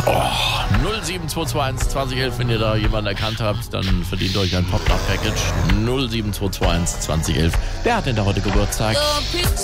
07221 2011, wenn ihr da jemanden erkannt habt, dann verdient euch ein Pop-Up-Package. 07221 2011. Wer hat denn da heute Geburtstag?